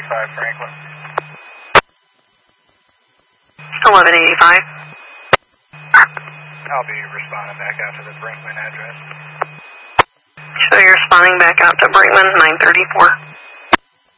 1185 Franklin. 1185. I'll be responding back out to the Brinkman address. So you're responding back out to Brinkman, 934.